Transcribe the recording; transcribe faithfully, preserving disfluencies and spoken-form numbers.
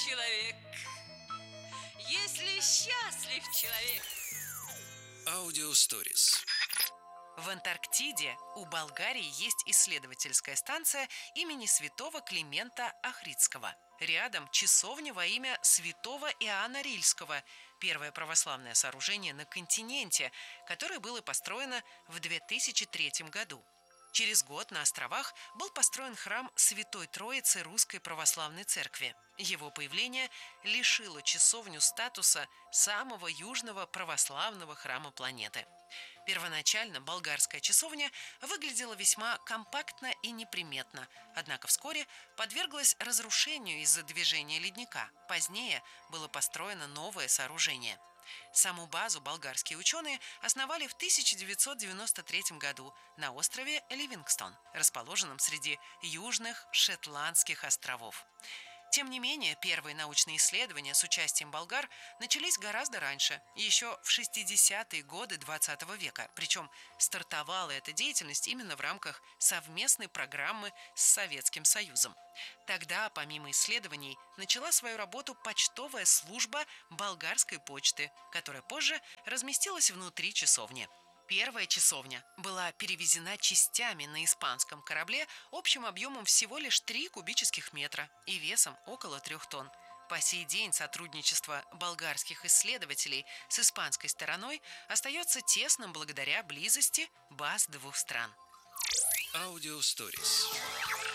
человек, если счастлив человек. Аудио Stories. В Антарктиде у Болгарии есть исследовательская станция имени святого Климента Охридского. Рядом часовня во имя святого Иоанна Рильского, первое православное сооружение на континенте, которое было построено в две тысячи третьем году. Через год на островах был построен храм Святой Троицы Русской Православной Церкви. Его появление лишило часовню статуса самого южного православного храма планеты. Первоначально болгарская часовня выглядела весьма компактно и неприметно, однако вскоре подверглась разрушению из-за движения ледника. Позднее было построено новое сооружение. Саму базу болгарские ученые основали в тысяча девятьсот девяносто третьем году на острове Ливингстон, расположенном среди южных Шетландских островов. Тем не менее, первые научные исследования с участием болгар начались гораздо раньше, еще в шестидесятые годы двадцатого века. Причем стартовала эта деятельность именно в рамках совместной программы с Советским Союзом. Тогда, помимо исследований, начала свою работу почтовая служба болгарской почты, которая позже разместилась внутри часовни. Первая часовня была перевезена частями на испанском корабле общим объемом всего лишь три кубических метра и весом около трех тонн. По сей день сотрудничество болгарских исследователей с испанской стороной остается тесным благодаря близости баз двух стран. Аудио Stories.